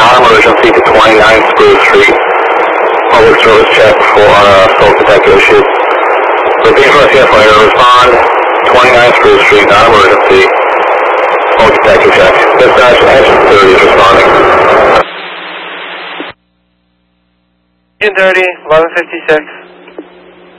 non-emergency to 29 Spruce Street. Public service check for smoke detector issues. Repeat for CFR, respond 29 Spruce Street, non-emergency. Smoke detector check. Dispatch, engine 30 is responding. Engine 30, 1156.